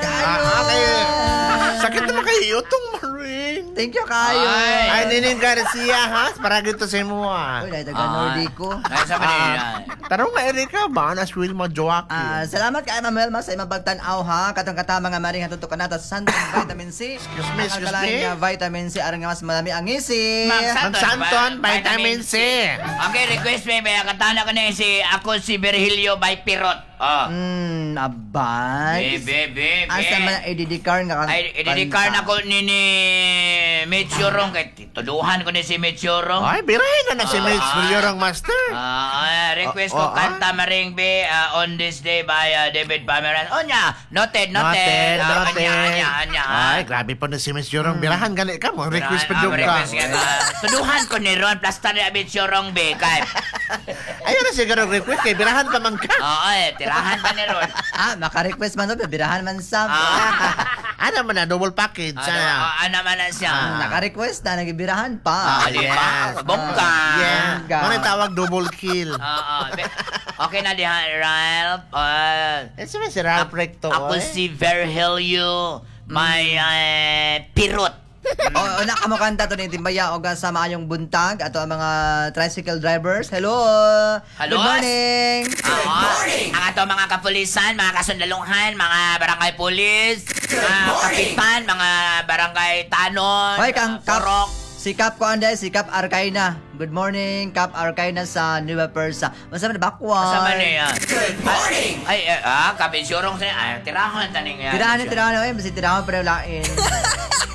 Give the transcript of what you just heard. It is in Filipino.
kayo. Sakit naman kayo itong Maring. Thank you kayo. Ay, Nining Garcia, ha? Para gito sa mo, ha? Uy, dahil taga Nordico. Ay, sa Manila. Tarong nga, Erika, ba? Naswil mo, Joaquin. Salamat kay Ma'am Melma sa imong pagtan-aw ha. Katong katama nga maring hatutok kanata sa Santon vitamin C. Excuse me. Nga vitamin C aron nga mas malami ang isip. Magsanton, vitamin C. Okay, request me. May katana ko na si ako si Virgilio by Pirot. Abay. Be. Asa man ADD card nga Ay, ididikar na ko ni Mitchurong. Kaya tuluhan ko ni si Mitchurong. Ay, birahin na si Mitch Villarong Master. Request ko kanta maring be on this day by David Pameran. Onya, noted. Anya. Ay, grabe po na si Mitch Villarong. Birahan gani ka mo. Request pa joke ka. Tuluhan ko ni Ron. Plasta ni Mitchurong be. Kaya. Ayun na siguro request kay birahan pa man ka. Tirahan pa ni Ron. Maka-request man to, birahan man sa. Ano man na, double package. Ano man na siya. Naka-request na, nagibirahan pa. Di ba? Bongga. Yeah. Ano tawag double kill? Okay na diha, Ralph. Si Ralph Recto. Ako si Virgilio. May Pirot. Una ka mo kanta to ni Timbaya o sa maayong buntag ato ang mga tricycle drivers. Hello. Hello. Good morning. Ang ato mga kapulisan, mga kasundalunghan, mga barangay pulis, mga kapitan, mga barangay tanon, Hoy, kang Sorok. Si Cap ko anday, si Cap Arcaina. Good morning, Cap Arcaina sa Nueva Persa. Masama na bakwa. Masama na yan. Good morning! Kapinsurong siya. Ay, tirahon taning yan. Tirahan, oy, basta tirahan pa rin lain.